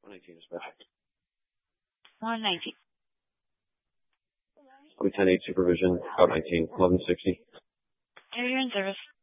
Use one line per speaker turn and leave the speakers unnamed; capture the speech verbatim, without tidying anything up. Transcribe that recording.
one nineteen dispatch.
one nineteen.
I'll be ten eight supervision, out nineteen, eleven sixty.
You're in service.